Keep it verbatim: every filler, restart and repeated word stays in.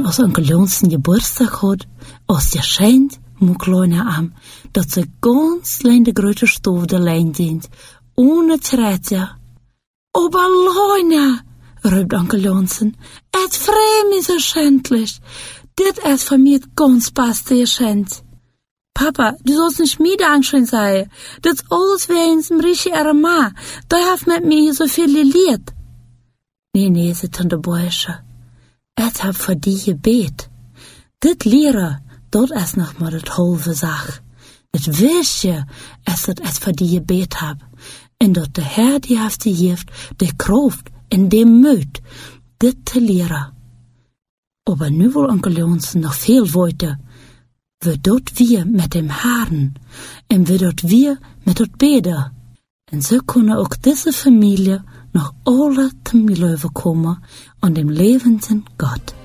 En als onkel Johnson geburtstag had, als je schijnt, moet kleiner aan, dat ze ganz klein de grote stof de lijn dient, ohne tretje. Aber Leuna, riep onkel Johnson, het vreemd is er schändlich. Dit is van mij het ganz beste geschenk. Papa, du sollst nicht mir dankschön sein. Das alles wegen dem Rischi Arama. Da heeft met mij so viel geleerd. Nee, nee, zei tante Boische. Het heb voor die gebed. Dit leren, dat is nog maar het halve zaak. Het wist je, is dat het voor die gebed heb. En dat de Heer die heeft gegeven, de kracht en de moed, dit te leren. Aber nu wil onkel Johnson nog veel weten. We dat wir met dem Herrn en we dat wir met het beden. En zo kunnen ook deze familie nog alle te leven komen aan dem levenden God.